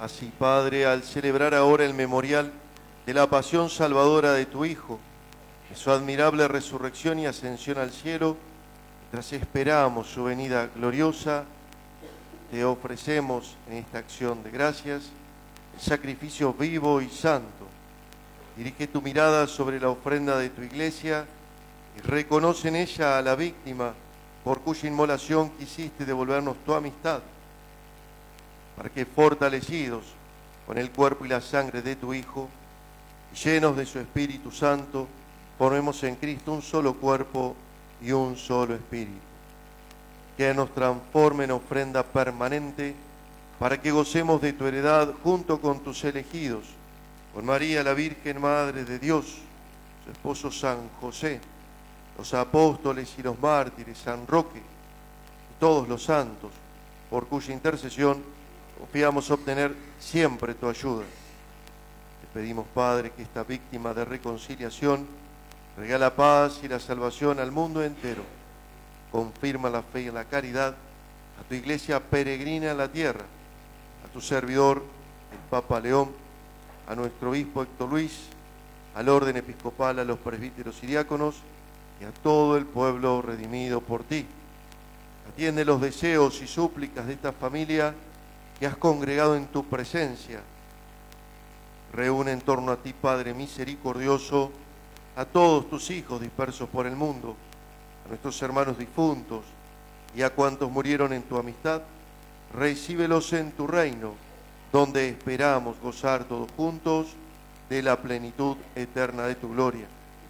Así, Padre, al celebrar ahora el memorial de la pasión salvadora de tu Hijo, de su admirable resurrección y ascensión al cielo, mientras esperamos su venida gloriosa, te ofrecemos en esta acción de gracias el sacrificio vivo y santo. Dirige tu mirada sobre la ofrenda de tu iglesia y reconoce en ella a la víctima por cuya inmolación quisiste devolvernos tu amistad, para que fortalecidos con el cuerpo y la sangre de tu Hijo, llenos de su Espíritu Santo, formemos en Cristo un solo cuerpo y un solo espíritu, que nos transforme en ofrenda permanente para que gocemos de tu heredad junto con tus elegidos, con María la Virgen Madre de Dios, su esposo San José, los apóstoles y los mártires, San Roque y todos los santos, por cuya intercesión confiamos obtener siempre tu ayuda. Te pedimos, Padre, que esta víctima de reconciliación regala paz y la salvación al mundo entero. Confirma la fe y la caridad a tu iglesia peregrina en la tierra, a tu servidor, el Papa León, a nuestro obispo Héctor Luis, al orden episcopal, a los presbíteros y diáconos y a todo el pueblo redimido por ti. Atiende los deseos y súplicas de esta familia que has congregado en tu presencia. Reúne en torno a ti, Padre misericordioso, a todos tus hijos dispersos por el mundo, a nuestros hermanos difuntos y a cuantos murieron en tu amistad. Recíbelos en tu reino, donde esperamos gozar todos juntos de la plenitud eterna de tu gloria.